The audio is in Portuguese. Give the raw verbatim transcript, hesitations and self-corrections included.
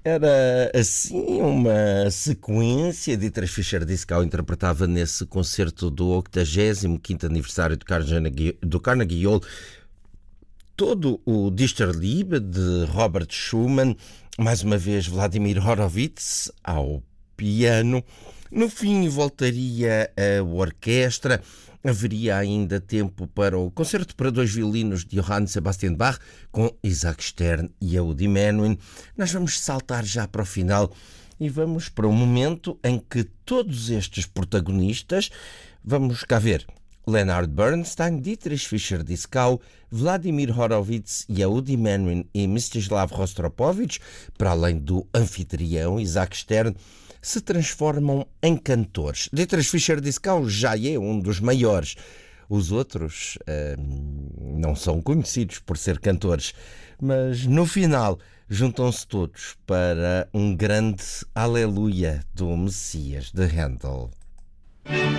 Era assim uma sequência. Dietrich Fischer-Dieskau interpretava nesse concerto do oitagésimo quinto aniversário do Carnegie, do Carnegie Hall todo o Dichterliebe de Robert Schumann, mais uma vez Vladimir Horowitz ao piano. No fim voltaria a orquestra. Haveria ainda tempo para o concerto para dois violinos de Johann Sebastian Bach com Isaac Stern e Yehudi Menuhin. Nós vamos saltar já para o final e vamos para um momento em que todos estes protagonistas, vamos cá ver, Leonard Bernstein, Dietrich Fischer-Dieskau, Vladimir Horowitz, Yehudi Menuhin e Mstislav Rostropovich, para além do anfitrião Isaac Stern, se transformam em cantores. Dietrich Fischer-Dieskau já é um dos maiores. Os outros hum, não são conhecidos por ser cantores, mas no final juntam-se todos para um grande aleluia do Messias de Handel.